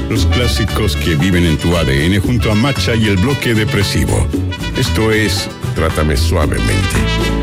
los clásicos que viven en tu ADN junto a Matcha y el Bloque Depresivo. Esto es Trátame Suavemente.